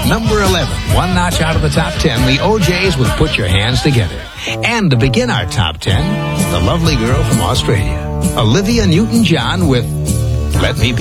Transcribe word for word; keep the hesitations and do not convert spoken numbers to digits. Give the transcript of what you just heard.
number eleven, one notch out of the top ten, the O Js with Put Your Hands Together. And to begin our top ten, the lovely girl from Australia, Olivia Newton-John with Let Me Be.